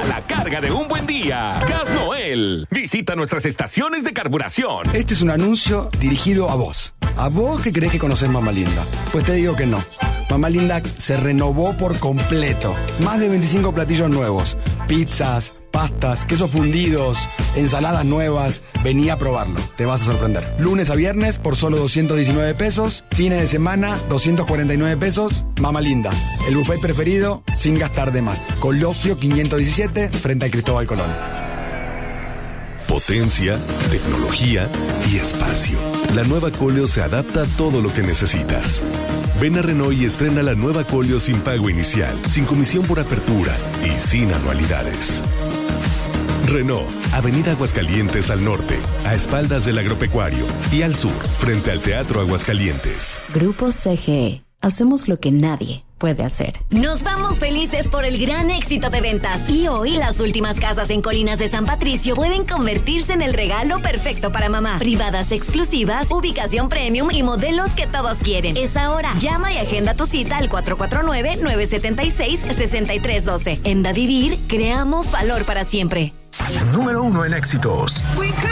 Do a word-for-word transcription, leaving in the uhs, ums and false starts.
la carga de un buen día. Gas Noel. Visita nuestras estaciones de carburación. Este es un anuncio dirigido a vos. A vos que creés que conocés Mamá Linda. Pues te digo que no. Mamá Linda se renovó por completo. Más de veinticinco platillos nuevos. Pizzas, pastas, quesos fundidos, ensaladas nuevas. Vení a probarlo, te vas a sorprender. Lunes a viernes por solo doscientos diecinueve pesos. Fines de semana, doscientos cuarenta y nueve pesos. Mamá Linda, el buffet preferido sin gastar de más. Colosio quinientos diecisiete, frente a Cristóbal Colón. Potencia, tecnología y espacio. La nueva Coleo se adapta a todo lo que necesitas. Ven a Renault y estrena la nueva Coleo sin pago inicial, sin comisión por apertura y sin anualidades. Renault, Avenida Aguascalientes al norte, a espaldas del agropecuario, y al sur, frente al Teatro Aguascalientes. Grupo C G E. Hacemos lo que nadie puede hacer. Nos vamos felices por el gran éxito de ventas. Y hoy las últimas casas en Colinas de San Patricio pueden convertirse en el regalo perfecto para mamá. Privadas exclusivas, ubicación premium y modelos que todos quieren. Es ahora. Llama y agenda tu cita al cuatro cuatro nueve, nueve siete seis, seis tres uno dos. En Da Vivir, creamos valor para siempre. Número uno en éxitos.